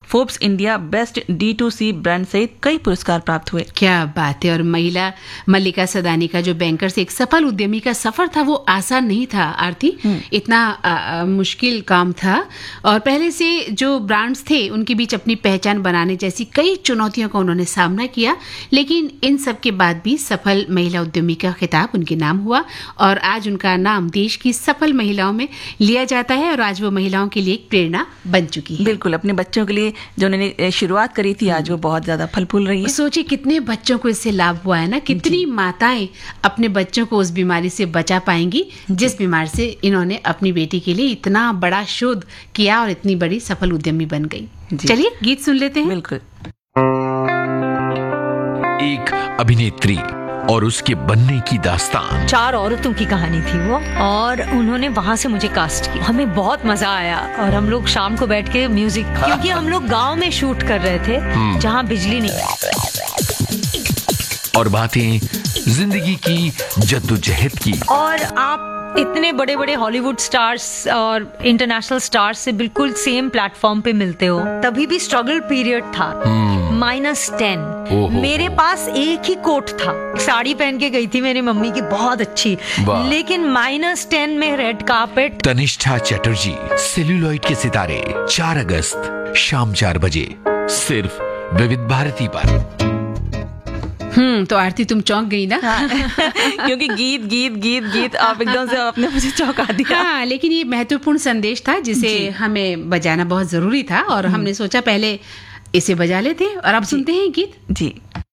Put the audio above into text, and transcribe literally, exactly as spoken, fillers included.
Forbes India best D to C brand सहित कई पुरस्कार प्राप्त हुए। क्या बात है। और महिला मल्लिका सदानी का जो बैंकर से एक सफल उद्यमी का सफर था वो आसान नहीं था आरती, इतना आ, आ, मुश्किल काम था। और पहले से जो ब्रांड्स थे उनके बीच अपनी पहचान बनाने जैसी कई चुनौतियों का उन्होंने सामना किया, लेकिन इन सब के बाद भी सफल महिला उद्यमी का खिताब उनके नाम हुआ और आज उनका नाम देश की सफल महिलाओं में लिया जाता है और आज वो महिलाओं के लिए एक प्रेरणा बन चुकी है। बिल्कुल, अपने बच्चों के लिए जो उन्होंने शुरुआत करी थी आज वो बहुत ज्यादा फल फूल रही है। सोचिए कितने बच्चों को इससे लाभ हुआ है ना, कितनी माताएं अपने बच्चों को उस बीमारी से बचा पाएंगी जिस बीमारी से इन्होंने अपनी बेटी के लिए इतना बड़ा शोध किया और इतनी बड़ी सफल उद्यमी बन गई। चलिए गीत सुन लेते हैं। बिल्कुल। एक अभिनेत्री और उसके बनने की दास्तान। चार औरतों की कहानी थी वो और उन्होंने वहाँ से मुझे कास्ट किया। हमें बहुत मजा आया और हम लोग शाम को बैठ के म्यूजिक, क्योंकि हम लोग गांव में शूट कर रहे थे जहाँ बिजली नहीं। और बातें जिंदगी की जद्दोजहद की। और आप इतने बड़े बड़े हॉलीवुड स्टार्स और इंटरनेशनल स्टार्स से बिल्कुल सेम प्लेटफॉर्म पे मिलते हो। तभी भी स्ट्रगल पीरियड था, माइनस टेन। मेरे पास एक ही कोट था, साड़ी पहन के गई थी मेरी मम्मी की बहुत अच्छी, लेकिन माइनस टेन में red carpet. Tanishtha Chatterjee, celluloid के सितारे, चार अगस्त शाम चार बजे सिर्फ विविध भारती पर। हम्म तो आरती तुम चौंक गई ना? हाँ, क्योंकि गीत गीत गीत गीत आप एकदम से आपने मुझे चौंका दिया। हाँ, लेकिन ये महत्वपूर्ण संदेश था जिसे हमें बजाना बहुत जरूरी था और हमने सोचा पहले इसे बजा लेते हैं और अब सुनते हैं गीत। जी।